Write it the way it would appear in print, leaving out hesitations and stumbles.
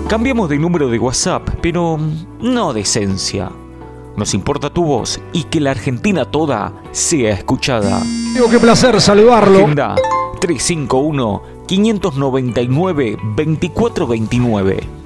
Cambiamos de número de WhatsApp, pero no de esencia. Nos importa tu voz y que la Argentina toda sea escuchada. Digo, qué placer saludarlo. Agenda 351-599-2429.